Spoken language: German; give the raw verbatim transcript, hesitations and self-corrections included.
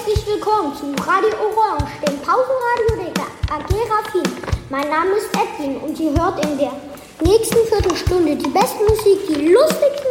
herzlich willkommen zu Radio Orange, dem Pausenradio der A G Raffin. Mein Name ist Edwin und ihr hört in der nächsten Viertelstunde die beste Musik, die lustigsten